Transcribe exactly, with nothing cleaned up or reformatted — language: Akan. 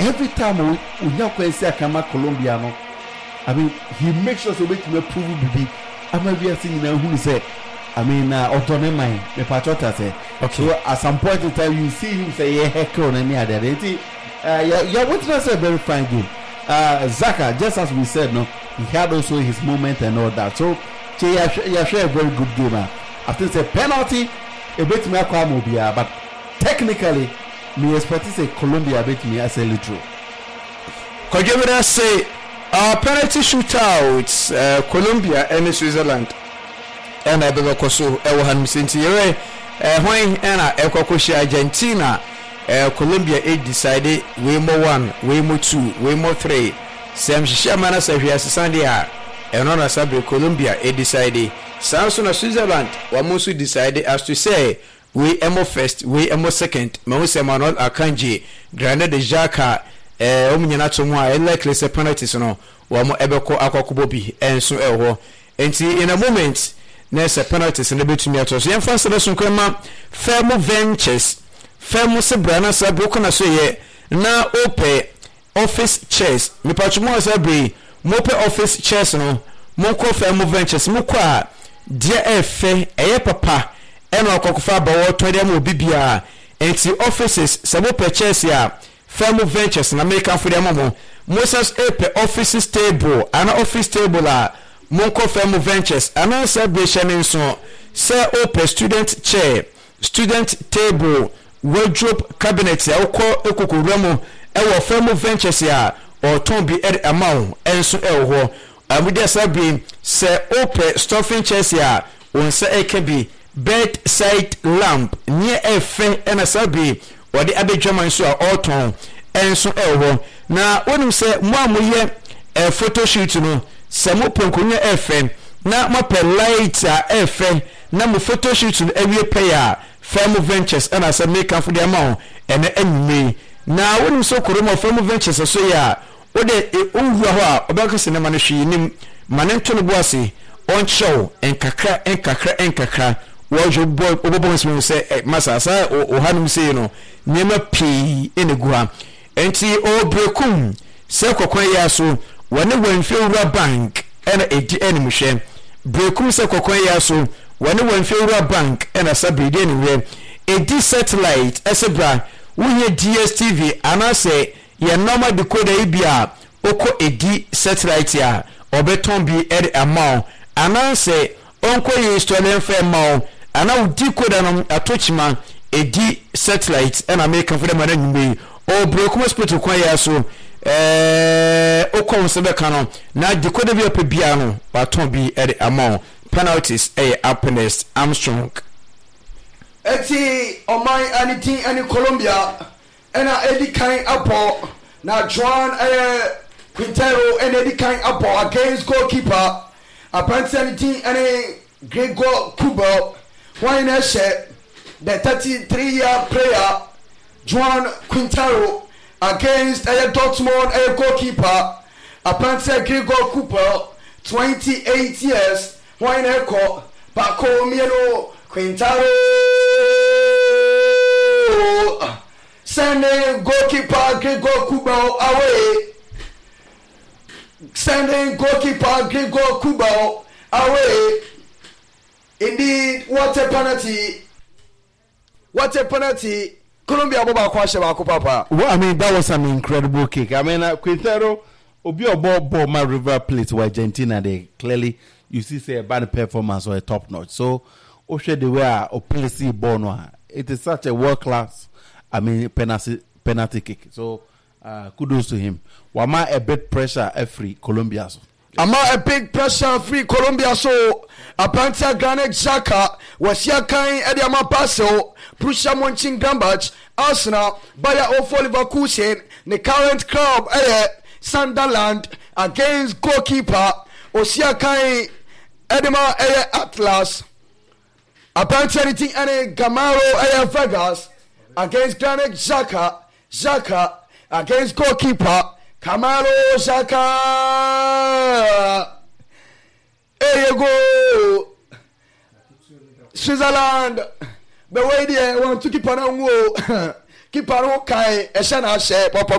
every time we now can say Kama Colombiano, I mean, he makes sure to make him prove baby. I might be seeing now who say, I mean, autonomy, the patriota say. Okay. So at some point in time, you see him say, yeah, heck on any other. Uh, yeah, what was a very fine game. Uh, Zaka, just as we said, no, he had also his moment and all that. So, you share a very good game. I think it's a penalty, a bit more Mobia, but technically, me expect to say Colombia bit me as a little. Could you ever say, our penalty shootouts, uh, Colombia and Switzerland, and I believe also, Ewan Sintiere, when Anna Ecocoshi Argentina. Uh, Colombia eight decided way more one, way more two, way more three. Sam Shamana Savia Sandia, and on a Sabre Colombia eight decided. Samson of Switzerland, Wamusu decided as to say, we emo first, we emo second, Mausa Manuel Akanji, Granada de Jaka, Omnianatomwa, and likely say penalties no, Wamo Ebeko Aquakubobi, and so ever. And see in a moment, there's a penalties in the between me at us. Young Fancy Crema, Fermo Ventures. Femu se brana sa broko na so ye na ope office chairs me pachumo asabri mope office chairs no monko Femu Ventures mukwa dia efe eye papa e na okokofa ba wo to dem obibia enti offices sabope chairs ya Femu Ventures na make afo dem mo Moses epe office table ana office table a monko Femu Ventures ana celebration nso se ope student chair student table wardrobe cabinet ya uko ekokowramo ewo Femu Ventures ya or tombi ed amount enso ewo amudi asabi se ope stuffing chairs ya onse ekebi bedside lamp near efe ena sabi odi abedwaman so a oton enso ewo na wonu se mo amoye e photo shoot no se mo ponkonya efe na mo pe light a efe na mo photo shoot no ewie pair Femu Ventures and as a make up for the amount and enemy. Now, when you so Kuruma Femu Ventures, so ya, what the Uwa, Obaka Cinema Machine, Manento Bossy, on show, and Kakra, and Kakra, and Kakra, was your boy, Obobos will say, Masasa, or Hanum say, no, Nema P in the Guam, and see all Brekum, Sako Kwayasu, when they went feel bank, and a D enemy shame, Brekum Sako Kwayasu. When we went to a bank and a subby anyway, a D satellite, as a bra, we hear D S T V, and I say, ya normal decoder A B R, Oko a D satellite ya, or beton be ed amount, and I say, Uncle is to an fair mount, and I will decode a touchman, a D satellite, and I make for them anyway, or broke my split to choir so. Eh, Oko Sebe Canon, now decoder be up a piano, but don't be ed amount. Penalties a happiness Armstrong. Eti omai anything any Colombia and Eddie kind apple now Juan eh Quintero and Eddie kind apple against goalkeeper apparently anything any Gregor Kubo why not share the thirty-three year player Juan Quintero against a Dortmund a goalkeeper apparently Gregor Kubo twenty-eight years. Why not call Paco Mielo Quintaro sending goalkeeper Gregor Kubo away, sending goalkeeper Gregor Kubo away. Indeed, what a penalty! What a penalty! Colombia Boba Kwasha Papa. Well, I mean, that was an incredible kick. I mean, uh, Quintero, Obi Obo Boma River Plate to Argentina, they clearly. You see, say a bad performance or a top notch. So, Oshe the way or policy born, it is such a world class. I mean, penalty penalty kick. So, uh, kudos to him. Wama a bit pressure free Colombia. So. Ama a big pressure free Colombia. So, Apanta Granit Xhaka was Yakai Ediama Paso, Prussia Mönchengladbach, Arsenal, Bayer of Leverkusen, the current club, eh, Sunderland against goalkeeper Osiakai. Edema Air Atlas, apparently anything any Gamaro Air Vegas against Granit Xhaka, Xhaka against goalkeeper Camaro Xhaka. There you go, Switzerland. But wait there, want to keep on keep on okay, a shana share.